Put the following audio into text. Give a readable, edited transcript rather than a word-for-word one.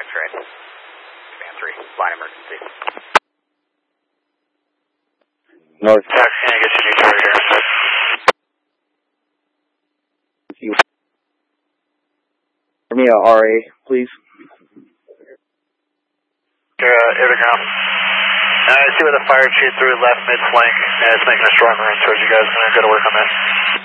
X-ray. Command 3, line emergency. North. Taxi, can I get you to here? For me, RA, please. Air to ground. I see where the fire chief through left mid-flank, and it's making a strong run towards you guys. I'm going to go to work on that.